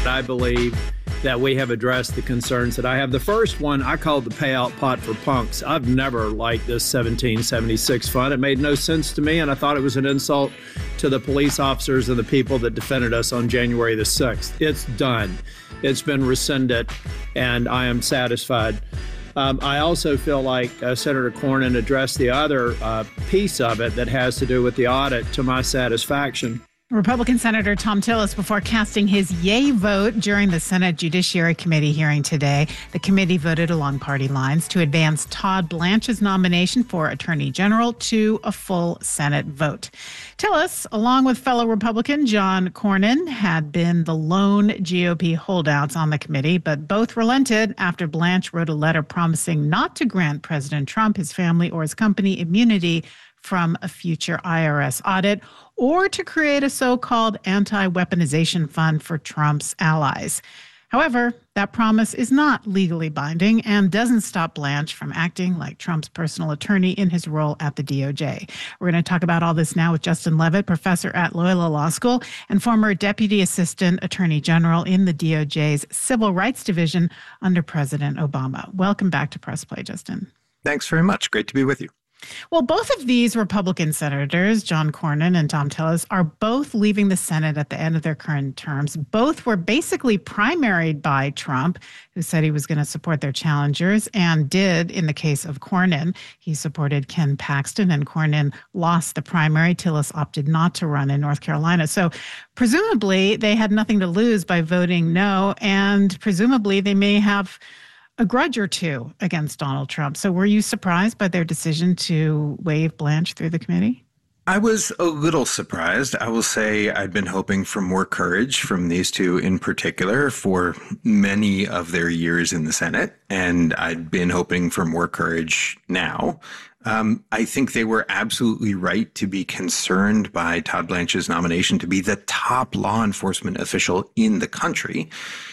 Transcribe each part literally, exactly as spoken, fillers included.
I believe that we have addressed the concerns that I have. The first one I called the payout pot for punks. I've never liked this seventeen seventy-six fund. It made no sense to me, and I thought it was an insult to the police officers and the people that defended us on January the sixth. It's done. It's been rescinded, and I am satisfied. Um, I also feel like uh, Senator Cornyn addressed the other uh, piece of it that has to do with the audit to my satisfaction. Republican Senator Thom Tillis, before casting his yay vote during the Senate Judiciary Committee hearing today, the committee voted along party lines to advance Todd Blanche's nomination for Attorney General to a full Senate vote. Tillis, along with fellow Republican John Cornyn, had been the lone G O P holdouts on the committee, but both relented after Blanche wrote a letter promising not to grant President Trump, his family, or his company immunity from a future I R S audit, or to create a so-called anti-weaponization fund for Trump's allies. However, that promise is not legally binding and doesn't stop Blanche from acting like Trump's personal attorney in his role at the D O J. We're going to talk about all this now with Justin Levitt, professor at Loyola Law School and former Deputy Assistant Attorney General in the D O J's Civil Rights Division under President Obama. Welcome back to Press Play, Justin. Thanks very much. Great to be with you. Well, both of these Republican senators, John Cornyn and Thom Tillis, are both leaving the Senate at the end of their current terms. Both were basically primaried by Trump, who said he was going to support their challengers, and did in the case of Cornyn. He supported Ken Paxton, and Cornyn lost the primary. Tillis opted not to run in North Carolina. So presumably they had nothing to lose by voting no, and presumably they may have a grudge or two against Donald Trump. So were you surprised by their decision to waive Blanche through the committee? I was a little surprised. I will say I'd been hoping for more courage from these two in particular for many of their years in the Senate, and I'd been hoping for more courage now. Um, I think they were absolutely right to be concerned by Todd Blanche's nomination to be the top law enforcement official in the country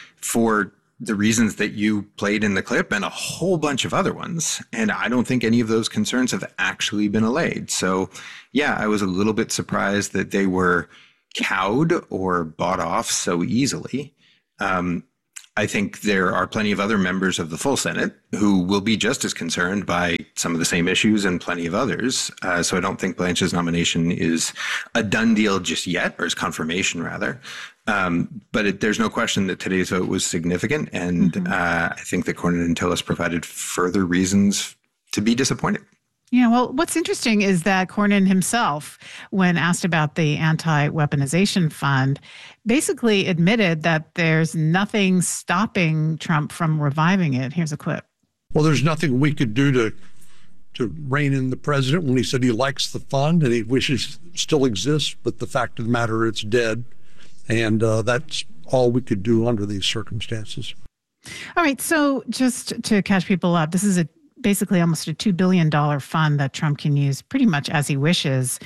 for the reasons that you played in the clip and a whole bunch of other ones. And I don't think any of those concerns have actually been allayed. So yeah, I was a little bit surprised that they were cowed or bought off so easily. Um, I think there are plenty of other members of the full Senate who will be just as concerned by some of the same issues and plenty of others. Uh, so I don't think Blanche's nomination is a done deal just yet, or his confirmation rather. Um, but it, there's no question that today's vote was significant. And mm-hmm. uh, I think that Cornyn and Tillis provided further reasons to be disappointed. Yeah, well, what's interesting is that Cornyn himself, when asked about the anti-weaponization fund, basically admitted that there's nothing stopping Trump from reviving it. Here's a clip. Well, there's nothing we could do to to rein in the president when he said he likes the fund and he wishes it still exists, but the fact of the matter, it's dead. And uh, that's all we could do under these circumstances. All right, so just to catch people up, this is a basically almost a two billion dollars fund that Trump can use pretty much as he wishes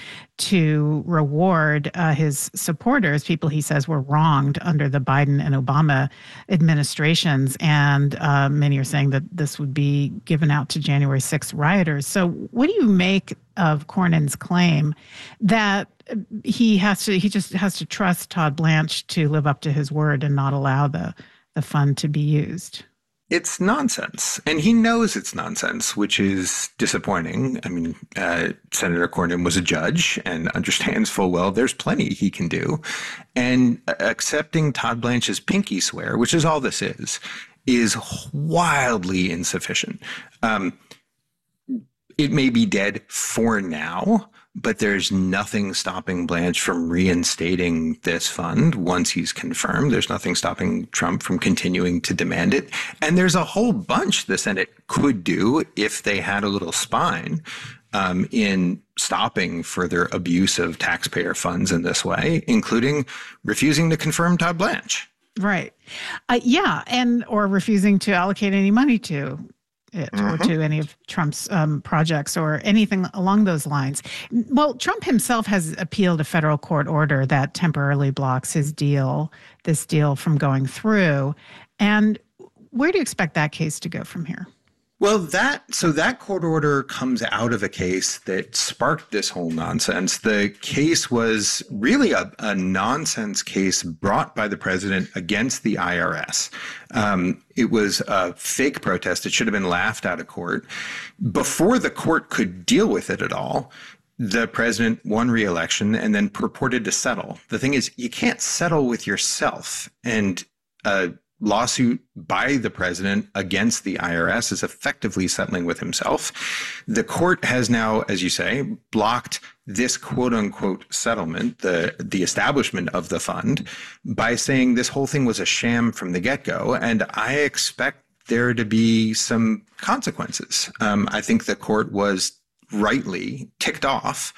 to reward uh, his supporters, people he says were wronged under the Biden and Obama administrations. And uh, many are saying that this would be given out to January sixth rioters. So what do you make of Cornyn's claim that he has to, he just has to trust Todd Blanche to live up to his word and not allow the, the fund to be used? It's nonsense, and he knows it's nonsense, which is disappointing. I mean, uh, Senator Cornyn was a judge and understands full well there's plenty he can do. And accepting Todd Blanche's pinky swear, which is all this is, is wildly insufficient. Um, it may be dead for now, but there's nothing stopping Blanche from reinstating this fund once he's confirmed. There's nothing stopping Trump from continuing to demand it. And there's a whole bunch the Senate could do if they had a little spine um, in stopping further abuse of taxpayer funds in this way, including refusing to confirm Todd Blanche. Right. Uh, yeah. And or refusing to allocate any money to it or mm-hmm. to any of Trump's um, projects or anything along those lines. Well, Trump himself has appealed a federal court order that temporarily blocks his deal, this deal from going through. And where do you expect that case to go from here? Well, that so that court order comes out of a case that sparked this whole nonsense. The case was really a, a nonsense case brought by the president against the I R S. Um, it was a fake protest. It should have been laughed out of court. Before the court could deal with it at all, the president won re-election and then purported to settle. The thing is, you can't settle with yourself, and a lawsuit by the president against the I R S is effectively settling with himself. The court has now, as you say, blocked this quote unquote settlement, the, the establishment of the fund, by saying this whole thing was a sham from the get-go. And I expect there to be some consequences. Um, I think the court was rightly ticked off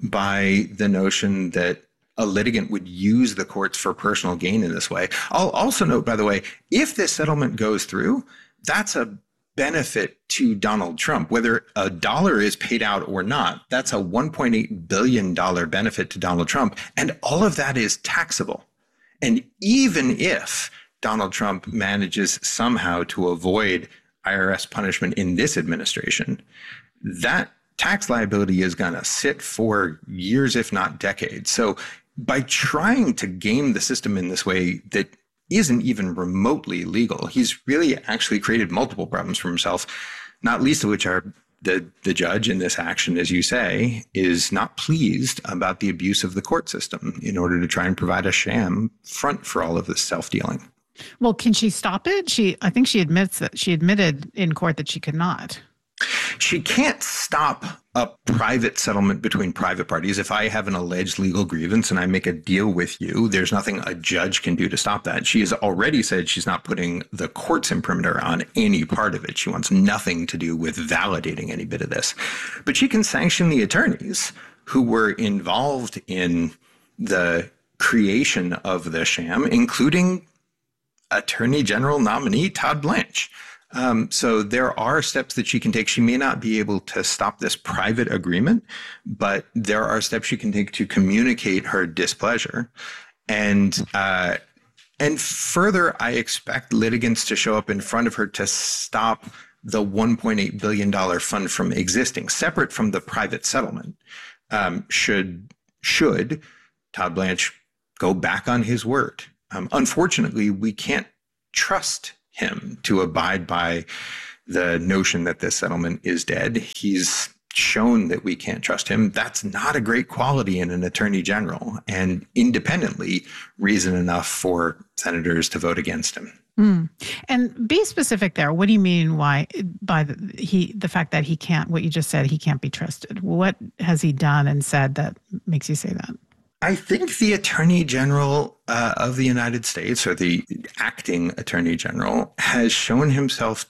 by the notion that a litigant would use the courts for personal gain in this way. I'll also note, by the way, if this settlement goes through, that's a benefit to Donald Trump. Whether a dollar is paid out or not, that's a one point eight billion dollars benefit to Donald Trump. And all of that is taxable. And even if Donald Trump manages somehow to avoid I R S punishment in this administration, that tax liability is going to sit for years, if not decades. So by trying to game the system in this way that isn't even remotely legal, he's really actually created multiple problems for himself, not least of which are the, the judge in this action, as you say, is not pleased about the abuse of the court system in order to try and provide a sham front for all of this self-dealing. Well, can she stop it? She, I think she admits that she admitted in court that she could not. She can't stop a private settlement between private parties. If I have an alleged legal grievance and I make a deal with you, there's nothing a judge can do to stop that. She has already said she's not putting the court's imprimatur on any part of it. She wants nothing to do with validating any bit of this. But she can sanction the attorneys who were involved in the creation of the sham, including Attorney General nominee Todd Blanche. Um, so there are steps that she can take. She may not be able to stop this private agreement, but there are steps she can take to communicate her displeasure. And uh, and further, I expect litigants to show up in front of her to stop the one point eight billion dollars fund from existing, separate from the private settlement. Um, should should Todd Blanche go back on his word? Um, unfortunately, we can't trust him to abide by the notion that this settlement is dead. He's shown that we can't trust him. That's not a great quality in an attorney general, and independently reason enough for senators to vote against him. Mm. And be specific there. What do you mean why by the, he the fact that he can't, what you just said, he can't be trusted? What has he done and said that makes you say that? I think the Attorney General uh, of the United States, or the acting Attorney General, has shown himself